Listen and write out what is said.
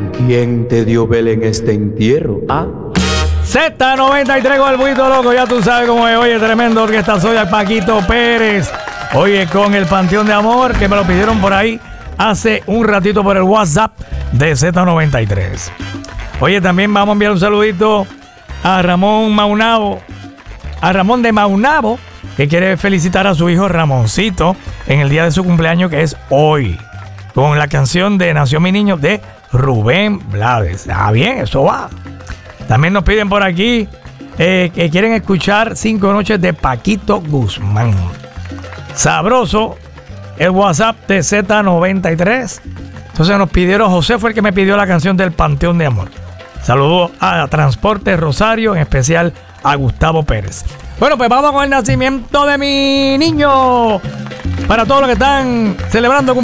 ¿Quién te dio vela en este entierro? ¿Ah? Z93 con el Buito Loco, ya tú sabes cómo es. Oye, tremendo orquesta Soya, Paquito Pérez. Oye, con el Panteón de Amor, que me lo pidieron por ahí hace un ratito por el WhatsApp de Z93. Oye, también vamos a enviar un saludito a Ramón Maunabo, a Ramón de Maunabo, que quiere felicitar a su hijo Ramoncito en el día de su cumpleaños, que es hoy, con la canción de Nació mi niño de Rubén Blades. Ah, bien, eso va. También nos piden por aquí que quieren escuchar 5 noches de Paquito Guzmán. Sabroso, el WhatsApp de Z93. Entonces nos pidieron, José fue el que me pidió la canción del Panteón de Amor. Saludos a Transporte Rosario, en especial a Gustavo Pérez. Bueno, pues vamos con el nacimiento de mi niño. Para todos los que están celebrando cumpleaños.